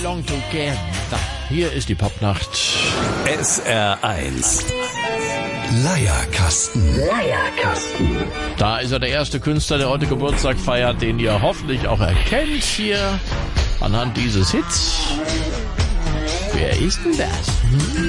belong together. Hier ist die Popnacht. SR1 Leierkasten. Da ist er, der erste Künstler, der heute Geburtstag feiert, den ihr hoffentlich auch erkennt hier anhand dieses Hits. Wer ist denn das?